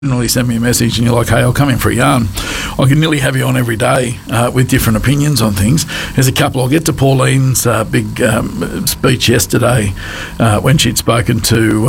Really send me a message and you're like, hey, I'll come in for a yarn. I can nearly have you on every day with different opinions on things. There's a couple. I'll get to Pauline's big speech yesterday when she'd spoken to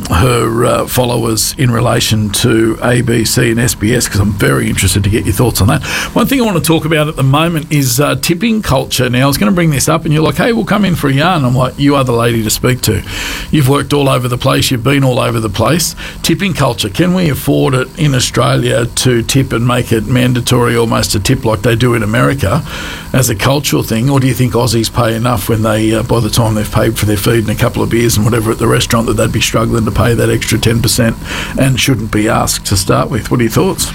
her followers in relation to ABC and SBS, because I'm very interested to get your thoughts on that. One thing I want to talk about at the moment is tipping culture. Now, I was going to bring this up and you're like, hey, we'll come in for a yarn. I'm like, you are the lady to speak to. You've worked all over the place. You've been all over the place. Tipping culture. Can we afford it in Australia to tip and make it mandatory, almost a tip like they do in America, as a cultural thing? Or do you think Aussies pay enough when they, by the time they've paid for their feed and a couple of beers and whatever at the restaurant, that they'd be struggling to pay that extra 10% and shouldn't be asked to start with? What are your thoughts?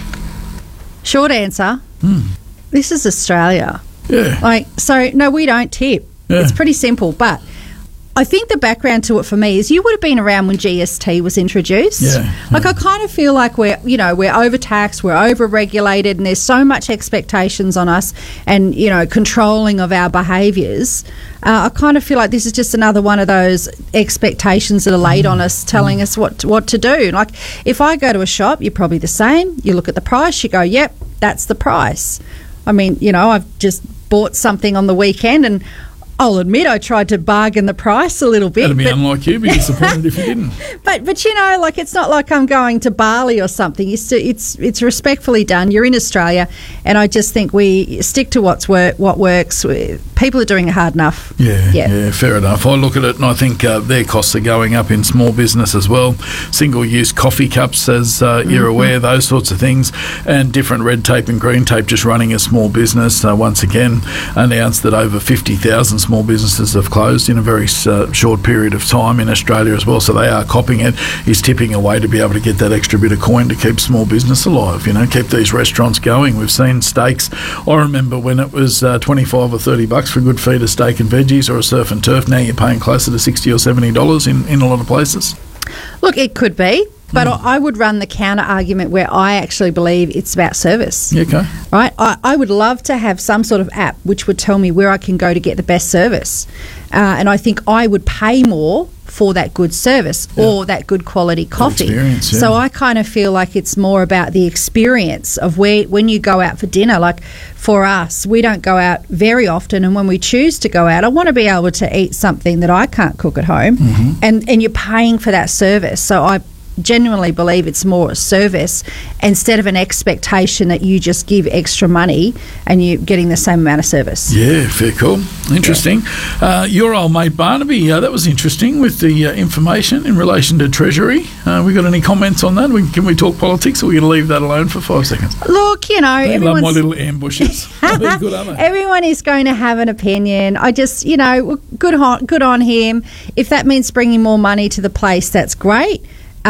Short answer, this is Australia. Yeah. No, we don't tip. Yeah. It's pretty simple, but I think the background to it for me is you would have been around when GST was introduced. Yeah. I kind of feel like we're overtaxed, we're over-regulated, and there's so much expectations on us and, controlling of our behaviours. I kind of feel like this is just another one of those expectations that are laid on us, telling us what to do. Like, if I go to a shop, you're probably the same. You look at the price, you go, yep, that's the price. I mean, I've just bought something on the weekend and I'll admit I tried to bargain the price a little bit. That'd be unlike you. Be disappointed if you didn't. But it's not like I'm going to Bali or something. It's respectfully done. You're in Australia, and I just think we stick to what works. People are doing it hard enough. Yeah, fair enough. I look at it and I think their costs are going up in small business as well. Single-use coffee cups, as you're aware, those sorts of things, and different red tape and green tape just running a small business. Once again, announced that over 50,000 small businesses have closed in a very short period of time in Australia as well, so they are copying it. Is tipping a way to be able to get that extra bit of coin to keep small business alive, keep these restaurants going. We've seen steaks. I remember when it was 25 or 30 bucks for a good feed of steak and veggies or a surf and turf. Now you're paying closer to $60 or $70 in a lot of places. Look, it could be. But I would run the counter argument where I actually believe it's about service. Yeah, okay. Right? I would love to have some sort of app which would tell me where I can go to get the best service. And I think I would pay more for that good service or that good quality coffee. Experience, yeah. So I kind of feel like it's more about the experience of when you go out for dinner. Like for us, we don't go out very often, and when we choose to go out, I want to be able to eat something that I can't cook at home, and you're paying for that service. So I genuinely believe it's more a service instead of an expectation that you just give extra money and you're getting the same amount of service. Yeah, fair call. Interesting. Yeah. Your old mate Barnaby, that was interesting with the information in relation to Treasury. We got any comments on that? Can we talk politics, or are we going to leave that alone for 5 seconds? Look, I love my little ambushes. They're good, aren't they? Everyone is going to have an opinion. I just, good on him. If that means bringing more money to the place, that's great.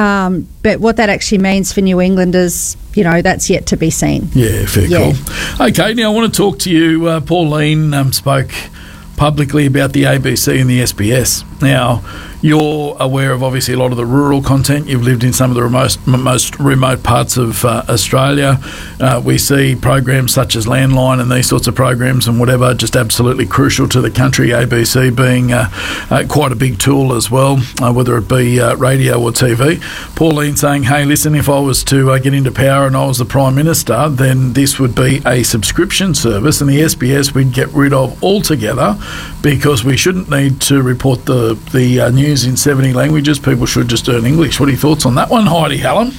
But what that actually means for New Englanders, that's yet to be seen. Yeah, fair call. Okay, now I want to talk to you. Pauline spoke publicly about the ABC and the SBS. Now, you're aware of obviously a lot of the rural content. You've lived in some of the most remote parts of Australia. We see programs such as Landline and these sorts of programs and whatever just absolutely crucial to the country. ABC being quite a big tool as well, whether it be radio or TV. Pauline saying, hey, listen, if I was to get into power and I was the Prime Minister, then this would be a subscription service, and the SBS we'd get rid of altogether, because we shouldn't need to report the news in 70 languages. People should just learn English. What are your thoughts on that one, Heidi Hallam?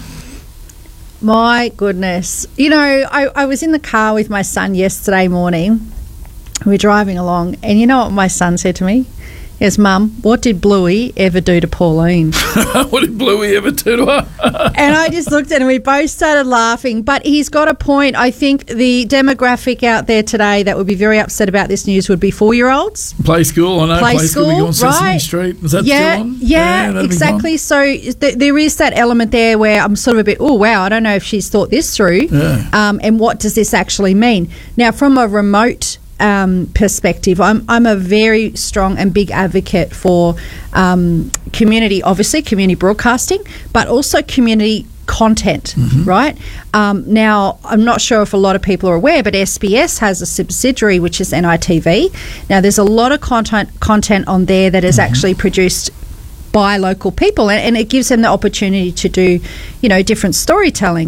My goodness. I was in the car with my son yesterday morning. We were driving along, and you know what my son said to me? Yes, Mum, what did Bluey ever do to Pauline? What did Bluey ever do to her? And I just looked at him and we both started laughing. But he's got a point. I think the demographic out there today that would be very upset about this news would be 4-year-olds. Play school, I know. Play school, we go on Sesame right. Street. Is that still on? Yeah, exactly. So there is that element there where I'm sort of a bit, oh, wow, I don't know if she's thought this through. Yeah. And what does this actually mean? Now, from a remote perspective, I'm a very strong and big advocate for community broadcasting, but also community content, right? Now, I'm not sure if a lot of people are aware, but SBS has a subsidiary which is NITV. Now, there's a lot of content on there that is actually produced by local people, and it gives them the opportunity to do, different storytelling.